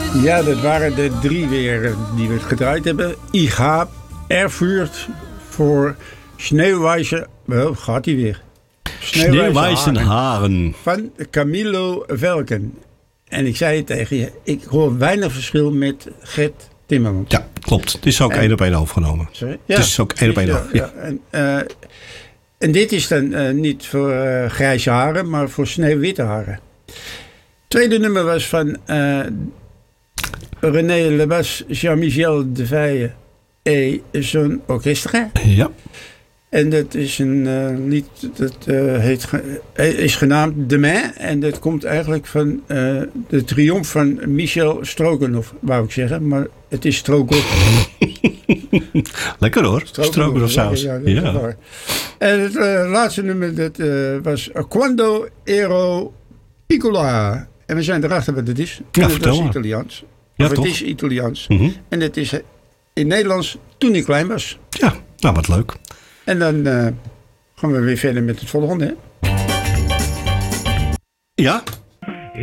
Ja, dat waren de 3 weer die we gedraaid hebben. Ich hab erführt voor Sneeuwwijze... Wel, gaat hij weer. Sneeuwwijze Haren. Van Camilo Velken. En ik zei het tegen je, ik hoor weinig verschil met Gert Timmermans. Ja, klopt. Het is ook 1 op 1 overgenomen. Sorry? Ja, het is ook 1 op 1 over. Ja. En dit is dan niet voor grijze haren, maar voor sneeuwwitte haren. Tweede nummer was van René Lebas, Jean-Michel de Veille et son orchestre. Ja. En dat is een lied dat is genaamd Demain. En dat komt eigenlijk van de triomf van Michel Stroganov, wou ik zeggen. Maar het is Stroganov. Lekker hoor. Stroganov saus. Ja. En het laatste nummer dat was Quando ero piccola. En we zijn erachter wat het is. Ja, en vertel het is maar. Italiaans. Ja, of het toch? is Italiaans. Mm-hmm. En het is in Nederlands toen ik klein was. Ja, nou wat leuk. En dan gaan we weer verder met het volgende. Hè? Ja,